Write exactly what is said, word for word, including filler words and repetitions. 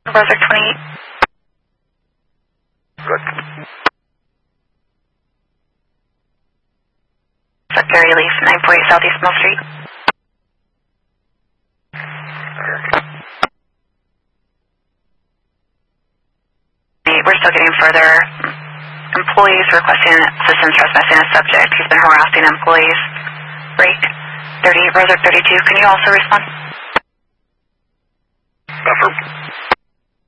Browser twenty-eight. Good. Secretary Leaf, nine forty Southeast Mill Street. We're still getting further employees requesting assistance trespassing a subject. He's been harassing employees. Break. thirty-eight, browser thirty-two. Can you also respond? Affirm.